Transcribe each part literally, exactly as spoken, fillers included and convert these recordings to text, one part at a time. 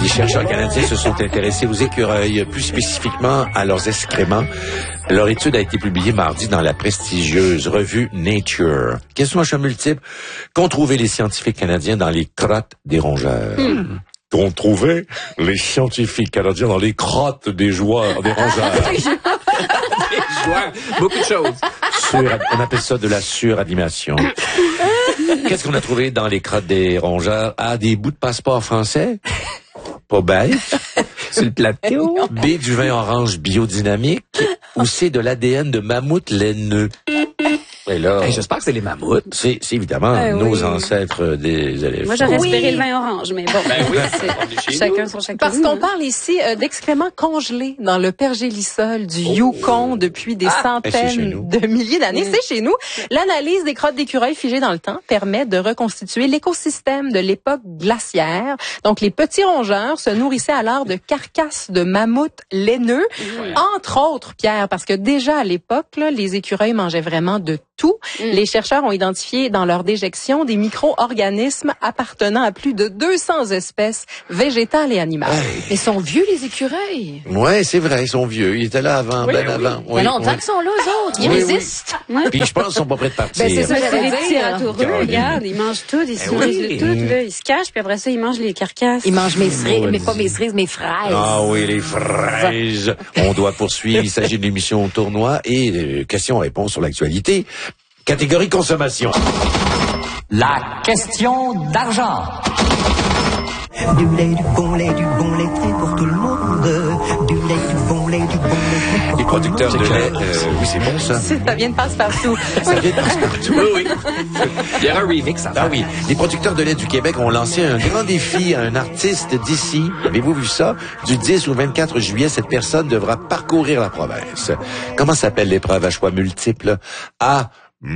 chercheurs canadiens se sont intéressés aux écureuils, plus spécifiquement à leurs excréments. Leur étude a été publiée mardi dans la prestigieuse revue Nature. Question à choix multiple. Qu'ont trouvé les scientifiques canadiens dans les crottes des rongeurs? Hmm. Qu'ont trouvé les scientifiques canadiens dans les crottes des joueurs, des rongeurs? Des joueurs, beaucoup de choses. Sur, on appelle ça de la suranimation. Qu'est-ce qu'on a trouvé dans les crottes des rongeurs? Ah, des bouts de passeport français? Pas bête. Sur le plateau. B, du vin orange biodynamique. Ou C, de l'A D N de mammouth laineux. Et là, hey, j'espère que c'est les mammouths. C'est, c'est évidemment euh, nos oui. ancêtres des éléphants. Moi, j'aurais espéré oui. le vin orange, mais bon. Ben oui, c'est chacun son chacun. Parce qu'on parle ici euh, d'excréments congelés dans le pergélisol du oh. Yukon depuis des ah, centaines de milliers d'années. Mmh. C'est chez nous. L'analyse des crottes d'écureuils figées dans le temps permet de reconstituer l'écosystème de l'époque glaciaire. Donc, les petits rongeurs se nourrissaient alors de carcasses de mammouths laineux, ouais. entre autres, Pierre, parce que déjà à l'époque, là, les écureuils mangeaient vraiment de tout. Mm. Les chercheurs ont identifié dans leur déjection des micro-organismes appartenant à plus de deux cents espèces végétales et animales. Hey. Ils sont vieux, les écureuils. Ouais, c'est vrai, ils sont vieux. Ils étaient là avant, oui, ben oui. avant. Il y a longtemps qu'ils sont là, eux autres. Ils oui, résistent. Oui. Puis je pense qu'ils sont pas prêts de partir. Ben, c'est ça, c'est des petits ratoureux, regarde. Ils mangent tout, ils se nourrissent de tout, là. Ils se cachent, puis après ça, ils mangent les carcasses. Ils mangent mes cerises, mais pas mes cerises, mes fraises. Ah oui, les fraises. On doit poursuivre. Il s'agit d'une émission tournoi et euh, questions-réponses sur l'actualité. Catégorie consommation. La question d'argent. Du lait, du bon lait, du bon lait frais pour tout le monde. Du lait, du bon lait, du bon lait frais pour Les producteurs de lait, euh, oui, c'est bon ça. Ça vient de passe-partout. Ça vient de passe-partout. Oui, oui. Il y aura un remix. Ah oui. Les producteurs de lait du Québec ont lancé un grand défi à un artiste d'ici. Avez-vous vu ça? Du dix au vingt-quatre juillet, cette personne devra parcourir la province. Comment s'appelle l'épreuve à choix multiples? A.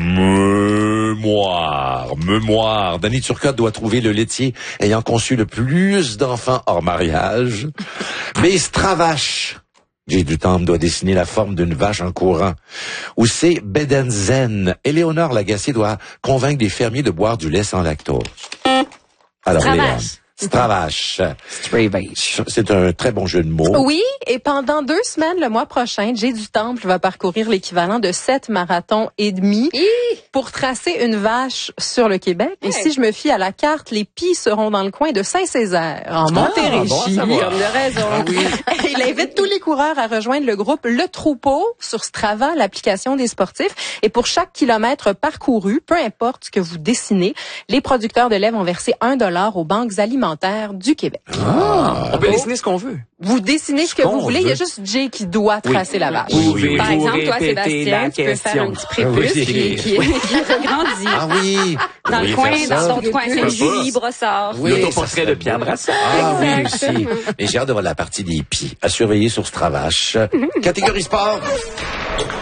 Mémoire, mémoire. Danny Turcotte doit trouver le laitier ayant conçu le plus d'enfants hors mariage. Mais Stravache, J'ai du temps doit dessiner la forme d'une vache en courant. Ou c'est Bedenzen. Éléonore Lagacé doit convaincre des fermiers de boire du lait sans lactose. Alors, Léon. Stravache. Stravache. C'est un très bon jeu de mots. Oui, et pendant deux semaines, le mois prochain, Jay du Temple va parcourir l'équivalent de sept marathons et demi pour tracer une vache sur le Québec. Et si je me fie à la carte, les pies seront dans le coin de Saint-Césaire, en Montérégie. Ah, bon, comme de raison. Ah, oui. Il invite tous les coureurs à rejoindre le groupe Le Troupeau sur Strava, l'application des sportifs. Et pour chaque kilomètre parcouru, peu importe ce que vous dessinez, les producteurs de lait vont verser un dollar aux banques alimentaires du Québec. Ah, on peut dessiner ce qu'on veut. Vous dessinez ce, ce que vous voulez. Veut. Il y a juste Jay qui doit tracer oui. la vache. Oui, oui, oui. Par exemple, toi, Sébastien, tu peux faire un petit prépuce oui. qui, qui, qui regrandit. Ah oui! Dans le coin, dans ton coin, c'est Julie Brossard. Oui, l'autoportrait de Pierre Brassard. Ah oui, aussi. Mais j'ai hâte de voir la partie des pieds à surveiller sur Stravache. Catégorie sport.